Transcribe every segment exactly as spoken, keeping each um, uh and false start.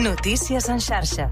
Notícies en xarxa.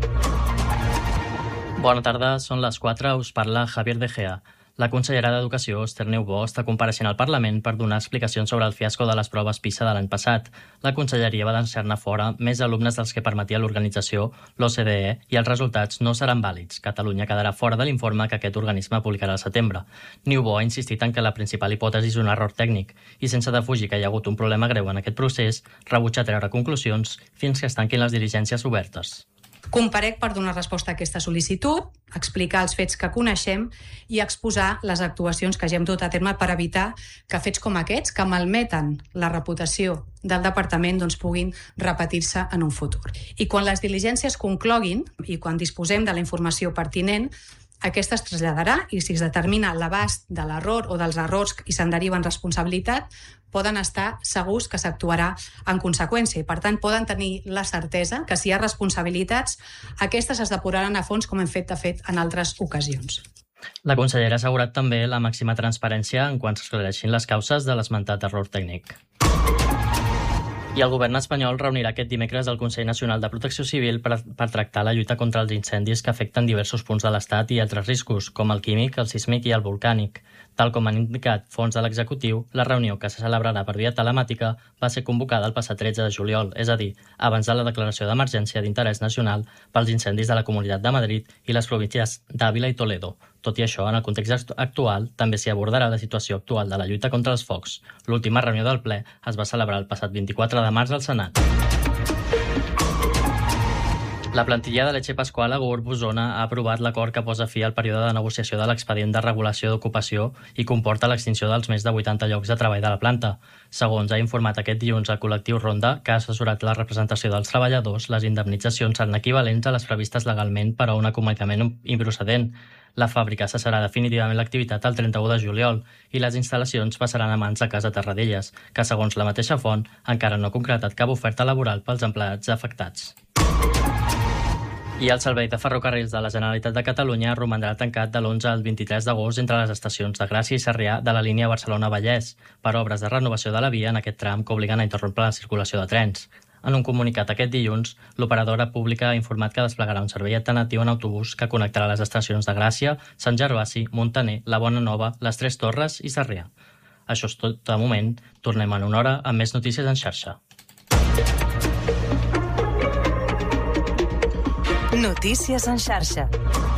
Bona tarda, són les quatre, us parla Javier De Gea. La consellera d'Educació, Esther Niubó, està compareixent al Parlament per donar explicacions sobre el fiasco de les proves PISA de l'any passat. La conselleria va deixar-ne fora més alumnes dels que permetia l'organització, l'O C D E, i els resultats no seran vàlids. Catalunya quedarà fora de l'informe que aquest organisme publicarà al setembre. Niubó ha insistit en que la principal hipòtesi és un error tècnic i, sense defugir que hi ha hagut un problema greu en aquest procés, rebutja treure conclusions fins que es tanquin les diligències obertes. Comparec per donar resposta a aquesta sol·licitud, explicar els fets que coneixem i exposar les actuacions que ja hem dut a terme per evitar que fets com aquests, que malmeten la reputació del departament, doncs puguin repetir-se en un futur. I quan les diligències concloguin i quan disposem de la informació pertinent, aquesta es traslladarà i si es determina l'abast de l'error o dels errors i se'n deriven responsabilitat, poden estar segurs que s'actuarà en conseqüència i, per tant, poden tenir la certesa que si hi ha responsabilitats, aquestes es depuraran a fons com hem fet, de fet, en altres ocasions. La consellera ha assegurat també la màxima transparència en quan s'esclareixin les causes de l'esmentat error tècnic. I el govern espanyol reunirà aquest dimecres el Consell Nacional de Protecció Civil per, per tractar la lluita contra els incendis que afecten diversos punts de l'Estat i altres riscos, com el químic, el sísmic i el volcànic. Tal com han indicat fons de l'executiu, la reunió, que se celebrarà per via telemàtica, va ser convocada el passat tretze de juliol, és a dir, abans de la declaració d'emergència d'interès nacional pels incendis de la Comunitat de Madrid i les províncies d'Àvila i Toledo. Tot i això, en el context actual, també s'hi abordarà la situació actual de la lluita contra els focs. L'última reunió del ple es va celebrar el passat vint-i-quatre de març al Senat. La plantilla de Lecce Pasqual a Gurb, Osona, ha aprovat l'acord que posa fi al període de negociació de l'expedient de regulació d'ocupació i comporta l'extinció dels més de vuitanta llocs de treball de la planta. Segons ha informat aquest dilluns el col·lectiu Ronda, que ha assessorat la representació dels treballadors, les indemnitzacions seran equivalents a les previstes legalment per a un acomiadament improcedent. La fàbrica cessarà definitivament l'activitat el trenta-u de juliol i les instal·lacions passaran a mans de Casa Terradellas, que, segons la mateixa font, encara no ha concretat cap oferta laboral pels empleats afectats. I el servei de ferrocarrils de la Generalitat de Catalunya romandrà tancat de l'onze al vint-i-tres d'agost entre les estacions de Gràcia i Sarrià de la línia Barcelona-Vallès per obres de renovació de la via en aquest tram que obliguen a interrompre la circulació de trens. En un comunicat aquest dilluns, l'operadora pública ha informat que desplegarà un servei alternatiu en autobús que connectarà les estacions de Gràcia, Sant Gervasi, Montaner, La Bona Nova, les Tres Torres i Sarrià. Això és tot de moment. Tornem en una hora amb més notícies en xarxa. Notícies en xarxa.